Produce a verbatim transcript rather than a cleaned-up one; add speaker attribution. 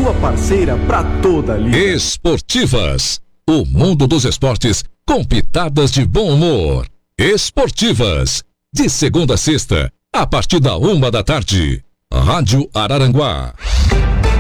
Speaker 1: sua parceira para toda a liga.
Speaker 2: Esportivas, o mundo dos esportes com pitadas de bom humor. Esportivas, de segunda a sexta, a partir da uma da tarde. Rádio Araranguá.